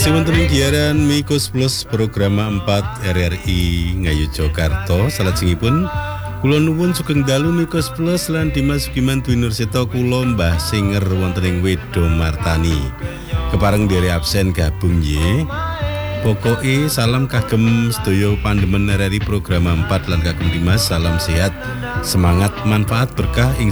Tasih wonten ing giaran Mikos Plus program 4 RRI Ngayogyakarta. Salajengipun kula nuwun sugeng dalu Mikos Plus lan Dimas Giman Dwi Nurseta kula Mbah Singer wonten ing Wedo Martani. Kepareng dere absen gabung nggih. Pokoke salam kagem sedaya pandemen RRI program 4 lan kagem Dimas, salam sehat, semangat, manfaat berkah ing